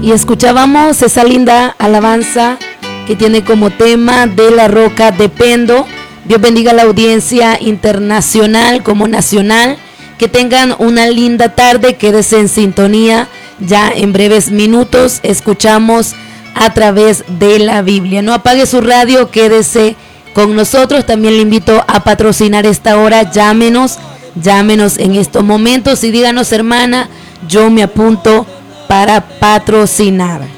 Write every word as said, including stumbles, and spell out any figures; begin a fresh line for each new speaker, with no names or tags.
Y escuchábamos esa linda alabanza que tiene como tema De la Roca Dependo. Dios bendiga a la audiencia internacional como nacional. Que tengan una linda tarde, quédese en sintonía. Ya en breves minutos escuchamos a través de la Biblia. No apague su radio, quédese con nosotros. También le invito a patrocinar esta hora. Llámenos, llámenos en estos momentos y díganos, hermana, yo me apunto para patrocinar.